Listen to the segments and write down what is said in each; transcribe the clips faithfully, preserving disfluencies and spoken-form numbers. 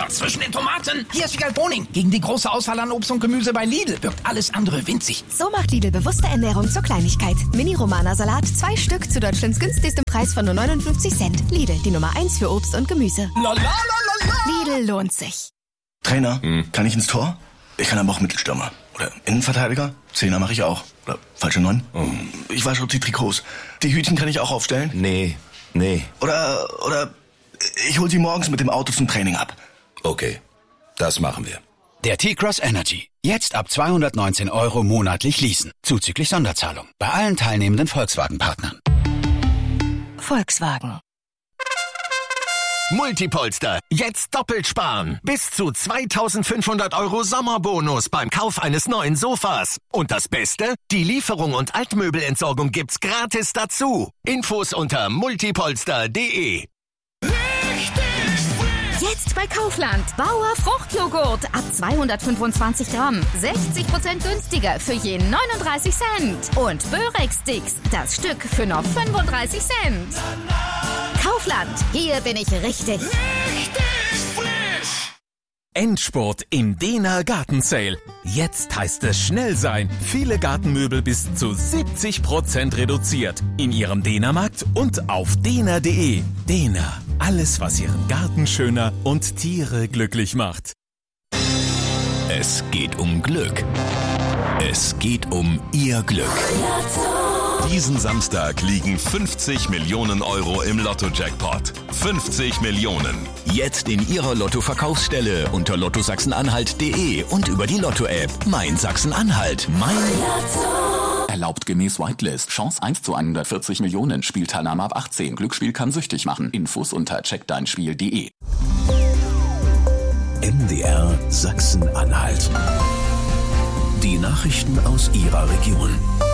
dort zwischen den Tomaten. Hier ist Wiegald Boning. Gegen die große Auswahl an Obst und Gemüse bei Lidl wirkt alles andere winzig. So macht Lidl bewusste Ernährung zur Kleinigkeit. Mini-Romana-Salat, zwei Stück zu Deutschlands günstigstem Preis von nur neunundfünfzig Cent. Lidl, die Nummer eins für Obst und Gemüse. La, la, la, la, la. Lidl lohnt sich. Trainer, hm. kann ich ins Tor? Ich kann aber auch Mittelstürmer. Oder Innenverteidiger? Zehner mache ich auch. Oder falsche Neun? Oh. Ich wasche die Trikots. Die Hütchen kann ich auch aufstellen? Nee, nee. Oder, oder ich hol sie morgens mit dem Auto zum Training ab. Okay, das machen wir. Der T-Cross Energy. Jetzt ab zweihundertneunzehn Euro monatlich leasen. Zuzüglich Sonderzahlung. Bei allen teilnehmenden Volkswagen-Partnern. Volkswagen. Multipolster. Jetzt doppelt sparen. Bis zu zweitausendfünfhundert Euro Sommerbonus beim Kauf eines neuen Sofas. Und das Beste? Die Lieferung und Altmöbelentsorgung gibt's gratis dazu. Infos unter multipolster punkt de. Jetzt bei Kaufland. Bauer Fruchtjoghurt ab zweihundertfünfundzwanzig Gramm. sechzig Prozent günstiger für je neununddreißig Cent. Und Börek-Sticks, das Stück für nur fünfunddreißig Cent. Kaufland, hier bin ich richtig. Richtig frisch. Endspurt im Dehner Garten Sale. Jetzt heißt es schnell sein. Viele Gartenmöbel bis zu siebzig Prozent reduziert. In Ihrem Dehnermarkt und auf dehner punkt de. Dehner. Alles, was Ihren Garten schöner und Tiere glücklich macht. Es geht um Glück. Es geht um Ihr Glück. Diesen Samstag liegen fünfzig Millionen Euro im Lotto-Jackpot. fünfzig Millionen. Jetzt in Ihrer Lotto-Verkaufsstelle unter lotto sachsen-anhalt punkt de und über die Lotto-App. Mein Sachsen-Anhalt. Mein Lotto. Erlaubt gemäß Whitelist. Chance eins zu hundertvierzig Millionen. Spielteilnahme ab achtzehn. Glücksspiel kann süchtig machen. Infos unter check dein spiel punkt de. M D R Sachsen-Anhalt. Die Nachrichten aus Ihrer Region.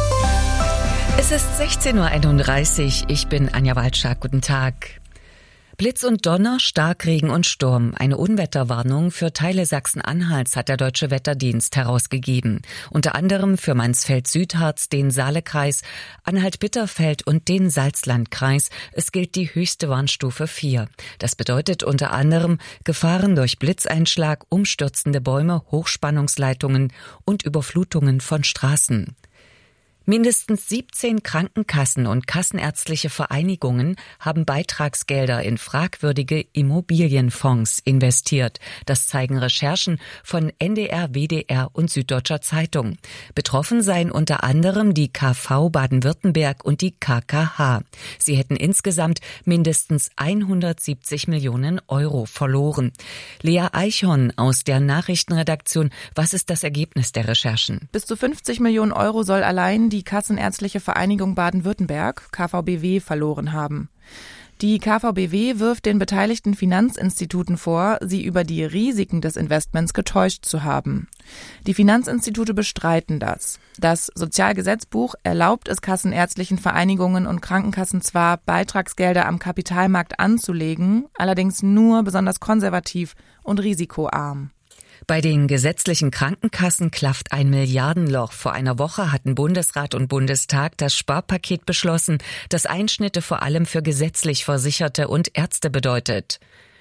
Es ist sechzehn Uhr einunddreißig. Ich bin Anja Waldschak. Guten Tag. Blitz und Donner, Starkregen und Sturm. Eine Unwetterwarnung für Teile Sachsen-Anhalts hat der Deutsche Wetterdienst herausgegeben. Unter anderem für Mansfeld-Südharz, den Saalekreis, Anhalt-Bitterfeld und den Salzlandkreis. Es gilt die höchste Warnstufe vier. Das bedeutet unter anderem Gefahren durch Blitzeinschlag, umstürzende Bäume, Hochspannungsleitungen und Überflutungen von Straßen. Mindestens siebzehn Krankenkassen und kassenärztliche Vereinigungen haben Beitragsgelder in fragwürdige Immobilienfonds investiert. Das zeigen Recherchen von N D R, W D R und Süddeutscher Zeitung. Betroffen seien unter anderem die K V Baden-Württemberg und die K K H. Sie hätten insgesamt mindestens hundertsiebzig Millionen Euro verloren. Lea Eichhorn aus der Nachrichtenredaktion. Was ist das Ergebnis der Recherchen? Bis zu fünfzig Millionen Euro soll allein die Kassenärztliche Vereinigung Baden-Württemberg, K V B W, verloren haben. Die K V B W wirft den beteiligten Finanzinstituten vor, sie über die Risiken des Investments getäuscht zu haben. Die Finanzinstitute bestreiten das. Das Sozialgesetzbuch erlaubt es kassenärztlichen Vereinigungen und Krankenkassen zwar, Beitragsgelder am Kapitalmarkt anzulegen, allerdings nur besonders konservativ und risikoarm. Bei den gesetzlichen Krankenkassen klafft ein Milliardenloch. Vor einer Woche hatten Bundesrat und Bundestag das Sparpaket beschlossen, das Einschnitte vor allem für gesetzlich Versicherte und Ärzte bedeutet.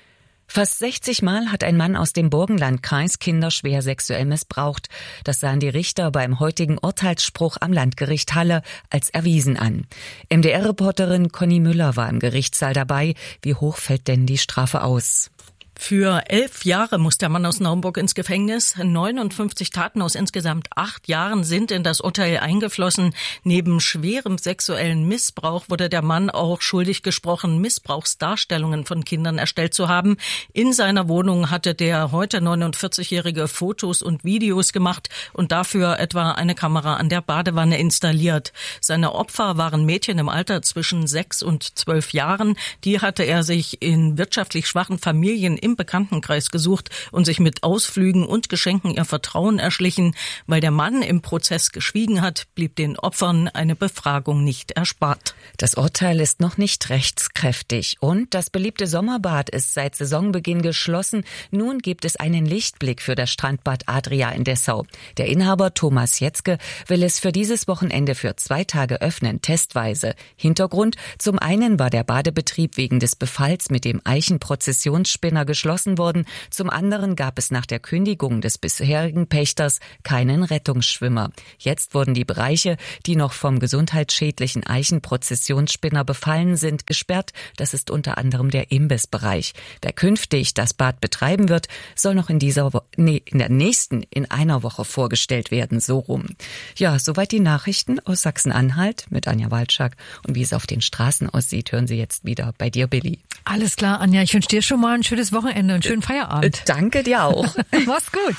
Fast sechzig Mal hat ein Mann aus dem Burgenlandkreis Kinder schwer sexuell missbraucht. Das sahen die Richter beim heutigen Urteilsspruch am Landgericht Halle als erwiesen an. M D R-Reporterin Conny Müller war im Gerichtssaal dabei. Wie hoch fällt denn die Strafe aus? Für elf Jahre muss der Mann aus Naumburg ins Gefängnis. neunundfünfzig Taten aus insgesamt acht Jahren sind in das Urteil eingeflossen. Neben schwerem sexuellen Missbrauch wurde der Mann auch schuldig gesprochen, Missbrauchsdarstellungen von Kindern erstellt zu haben. In seiner Wohnung hatte der heute neunundvierzigjährige Fotos und Videos gemacht und dafür etwa eine Kamera an der Badewanne installiert. Seine Opfer waren Mädchen im Alter zwischen sechs und zwölf Jahren. Die hatte er sich in wirtschaftlich schwachen Familien im Bekanntenkreis gesucht und sich mit Ausflügen und Geschenken ihr Vertrauen erschlichen. Weil der Mann im Prozess geschwiegen hat, blieb den Opfern eine Befragung nicht erspart. Das Urteil ist noch nicht rechtskräftig und das beliebte Sommerbad ist seit Saisonbeginn geschlossen. Nun gibt es einen Lichtblick für das Strandbad Adria in Dessau. Der Inhaber Thomas Jetzke will es für dieses Wochenende für zwei Tage öffnen, testweise. Hintergrund: Zum einen war der Badebetrieb wegen des Befalls mit dem Eichenprozessionsspinner geschlossen worden. Zum anderen gab es nach der Kündigung des bisherigen Pächters keinen Rettungsschwimmer. Jetzt wurden die Bereiche, die noch vom gesundheitsschädlichen Eichenprozessionsspinner befallen sind, gesperrt. Das ist unter anderem der Imbissbereich. Wer künftig das Bad betreiben wird, soll noch in dieser Wo- nee, in der nächsten in einer Woche vorgestellt werden, so rum. Ja, soweit die Nachrichten aus Sachsen-Anhalt mit Anja Walczak. Und wie es auf den Straßen aussieht, hören Sie jetzt wieder bei dir, Billy. Alles klar, Anja. Ich wünsche dir schon mal ein schönes Wochenende und einen schönen Feierabend. Äh, danke dir auch. Mach's gut.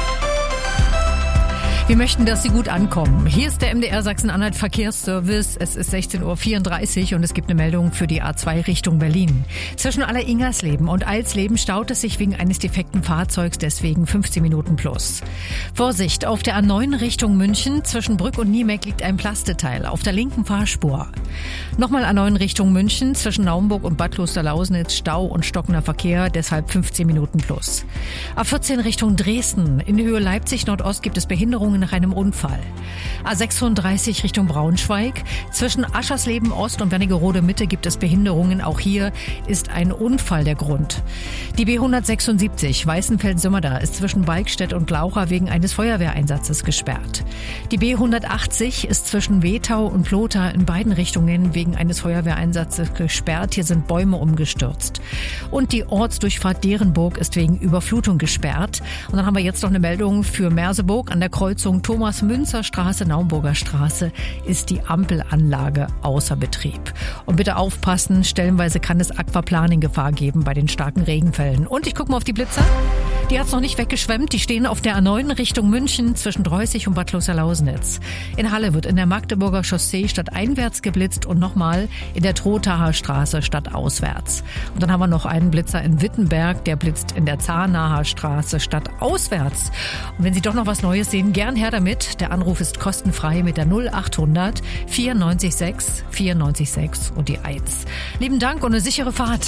Wir möchten, dass Sie gut ankommen. Hier ist der M D R Sachsen-Anhalt Verkehrsservice. Es ist sechzehn Uhr vierunddreißig und es gibt eine Meldung für die A zwei Richtung Berlin. Zwischen Aller-Ingersleben und Alsleben staut es sich wegen eines defekten Fahrzeugs, deswegen fünfzehn Minuten plus. Vorsicht, auf der A neun Richtung München zwischen Brück und Niemeck liegt ein Plasteteil auf der linken Fahrspur. Nochmal A neun Richtung München zwischen Naumburg und Bad Klosterlausnitz Stau und stockender Verkehr, deshalb fünfzehn Minuten plus. A vierzehn Richtung Dresden. In Höhe Leipzig Nordost gibt es Behinderungen nach einem Unfall. A sechsunddreißig Richtung Braunschweig. Zwischen Aschersleben Ost und Wernigerode Mitte gibt es Behinderungen. Auch hier ist ein Unfall der Grund. Die B hundertsechsundsiebzig Weißenfeld-Sümmerda ist zwischen Balkstedt und Glaucha wegen eines Feuerwehreinsatzes gesperrt. Die B hundertachtzig ist zwischen Wetau und Plotha in beiden Richtungen wegen eines Feuerwehreinsatzes gesperrt. Hier sind Bäume umgestürzt. Und die Ortsdurchfahrt Derenburg ist wegen Überflutung gesperrt. Und dann haben wir jetzt noch eine Meldung für Merseburg an der Kreuzung Thomas-Münzer-Straße, Naumburger Straße ist die Ampelanlage außer Betrieb. Und bitte aufpassen, stellenweise kann es Aquaplaning-Gefahr geben bei den starken Regenfällen. Und ich gucke mal auf die Blitzer. Die hat's noch nicht weggeschwemmt. Die stehen auf der A neun Richtung München zwischen Dreußig und Bad Klosterlausnitz. In Halle wird in der Magdeburger Chaussee stadteinwärts geblitzt und nochmal in der Trothaer Straße stadtauswärts. Und dann haben wir noch einen Blitzer in Wittenberg, der blitzt in der Zahnaher Straße stadtauswärts. Und wenn Sie doch noch was Neues sehen, gern her damit. Der Anruf ist kostenfrei mit der null achthundert vierundneunzig sechs vierundneunzig sechs und die eins. Lieben Dank und eine sichere Fahrt.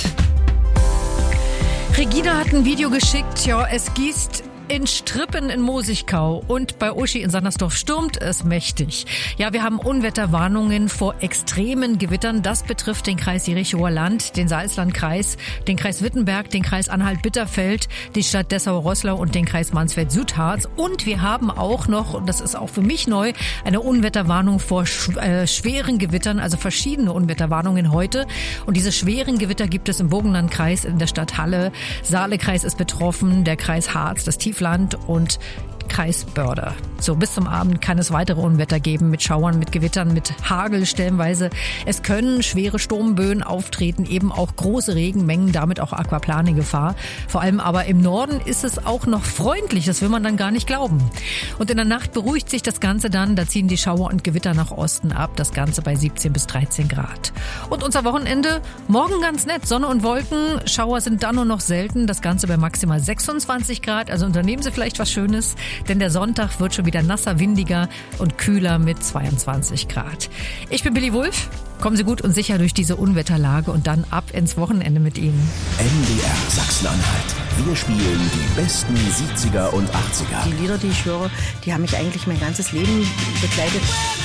Regina hat ein Video geschickt. Ja, es gießt in Strippen in Mosigkau und bei Uschi in Sandersdorf stürmt es mächtig. Ja, wir haben Unwetterwarnungen vor extremen Gewittern. Das betrifft den Kreis Jerichower Land, den Salzlandkreis, den Kreis Wittenberg, den Kreis Anhalt-Bitterfeld, die Stadt Dessau-Roßlau und den Kreis Mansfeld-Südharz. Und wir haben auch noch, und das ist auch für mich neu, eine Unwetterwarnung vor sch- äh, schweren Gewittern, also verschiedene Unwetterwarnungen heute. Und diese schweren Gewitter gibt es im Burgenlandkreis, in der Stadt Halle. Saalekreis ist betroffen, der Kreis Harz, das Tiefland und Kreis Börde. So, bis zum Abend kann es weitere Unwetter geben mit Schauern, mit Gewittern, mit Hagel stellenweise. Es können schwere Sturmböen auftreten, eben auch große Regenmengen, damit auch Aquaplaning-Gefahr. Vor allem aber im Norden ist es auch noch freundlich, das will man dann gar nicht glauben. Und in der Nacht beruhigt sich das Ganze dann, da ziehen die Schauer und Gewitter nach Osten ab, das Ganze bei siebzehn bis dreizehn Grad. Und unser Wochenende, morgen ganz nett, Sonne und Wolken, Schauer sind dann nur noch selten, das Ganze bei maximal sechsundzwanzig Grad, also unternehmen Sie vielleicht was Schönes, denn der Sonntag wird schon wieder nasser, windiger und kühler mit zweiundzwanzig Grad. Ich bin Billy Wulff. Kommen Sie gut und sicher durch diese Unwetterlage und dann ab ins Wochenende mit Ihnen. M D R Sachsen-Anhalt. Wir spielen die besten siebziger und achtziger. Die Lieder, die ich höre, die haben mich eigentlich mein ganzes Leben begleitet.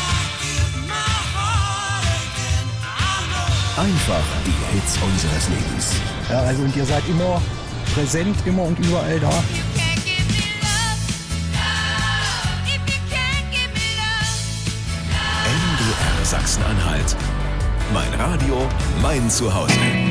Einfach die Hits unseres Lebens. Ja, also und ihr seid immer präsent, immer und überall da. M D R Sachsen-Anhalt. Mein Radio, mein Zuhause.